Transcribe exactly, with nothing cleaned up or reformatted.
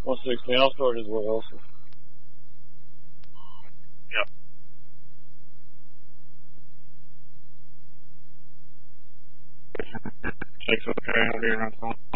one sixteen, I'll start his way also. Yep. Jake's okay, I'll be around phone.